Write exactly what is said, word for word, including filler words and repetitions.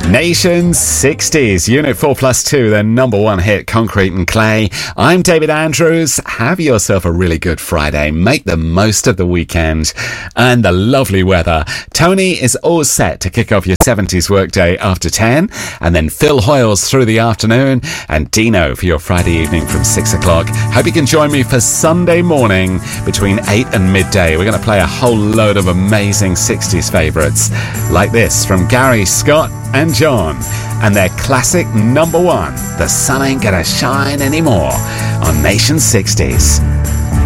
Nation sixties, Unit four plus two, their number one hit, Concrete and Clay. I'm David Andrews. Have yourself a really good Friday. Make the most of the weekend and the lovely weather. Tony is all set to kick off your seventies workday after ten, and then Phil Hoyles through the afternoon, and Dino for your Friday evening from six o'clock. Hope you can join me for Sunday morning between eight and midday. We're going to play a whole load of amazing sixties favourites, like this from Gary, Scott and John, and their classic number one, The Sun Ain't Gonna Shine Anymore, on Nation sixties.